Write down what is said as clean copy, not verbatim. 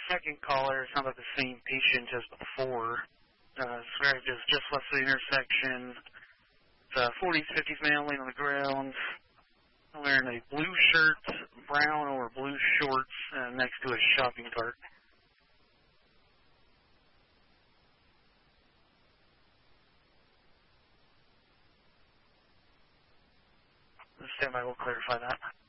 second caller sounds like the same patient as before. Described as just left the intersection. It's a 40s, 50s male laying on the ground, wearing a blue shirt, brown or blue shorts, next to a shopping cart. Stand by, we'll clarify that.